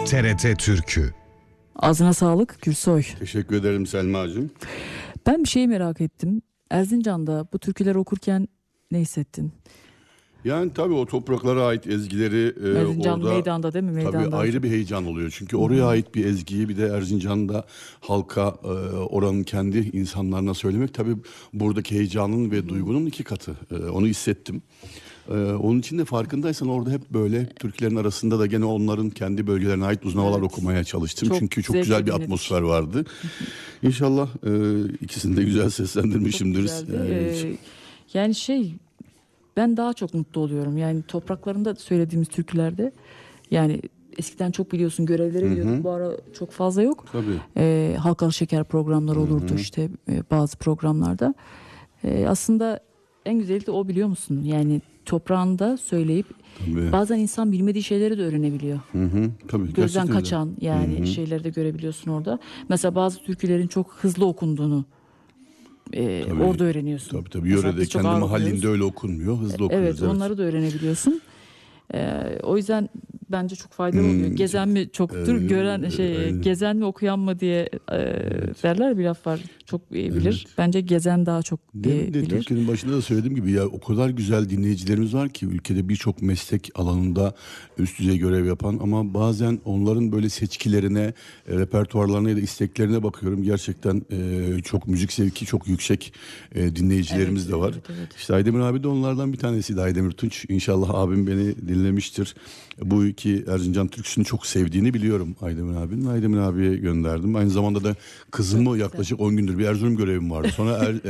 TRT Türkü. Ağzına sağlık Gürsoy. Teşekkür ederim Selma'cığım. Ben bir şey merak ettim. Erzincan'da bu türküleri okurken ne hissettin? Yani tabii o topraklara ait ezgileri Erzincan orada meydanda değil mi? Meydanda. tabii ayrı bir heyecan oluyor. Çünkü oraya ait bir ezgiyi bir de Erzincan'da halka oranın kendi insanlarına söylemek tabii buradaki heyecanın ve duygunun iki katı. Onu hissettim. Onun için de farkındaysan orada hep böyle türkülerin arasında da gene onların kendi bölgelerine ait uzun havalar okumaya çalıştım. Çünkü çok güzel bir dinledik. atmosfer vardı. İnşallah ikisini de güzel seslendirmişimdir. Çok güzeldi. Yani ben daha çok mutlu oluyorum. Yani topraklarında söylediğimiz türkülerde, yani eskiden çok biliyorsun görevlere gidiyorduk. Bu ara çok fazla yok. Tabii. Halkalı şeker programları olurdu işte bazı programlarda. Aslında en güzeli de o, biliyor musun? Yani toprağında söyleyip Tabii. bazen insan bilmediği şeyleri de öğrenebiliyor. Tabii, Gözden gerçekten öyle. kaçan yani şeyleri de görebiliyorsun orada. Mesela bazı türkülerin çok hızlı okunduğunu orada öğreniyorsun. Tabii Mesela yörede biz çok kendi ağır mahallinde okuyoruz. öyle okunmuyor. Hızlı okuyoruz. Evet, onları da öğrenebiliyorsun. O yüzden bence çok faydalı oluyor. Gezen mi çoktur, gören aynen. gezen mi okuyan mı diye derler, bir laf var. Çok bilir. Evet. Bence gezen daha çok Demin de bilir. Türkiye'nin başında da söylediğim gibi ya o kadar güzel dinleyicilerimiz var ki ülkede birçok meslek alanında üst düzey görev yapan, ama bazen onların böyle seçkilerine, repertuarlarına ya da isteklerine bakıyorum. Gerçekten çok müzik zevki çok yüksek dinleyicilerimiz de var. Evet. İşte Aydemir abi de onlardan bir tanesiydi, Aydemir Tunç. İnşallah abim beni dinlemiştir. Bu iki Erzincan türküsünü çok sevdiğini biliyorum Aydemir abinin. Aydemir abiye gönderdim. Aynı zamanda da kızımı yaklaşık 10 gündür bir Erzurum görevim vardı. Sonra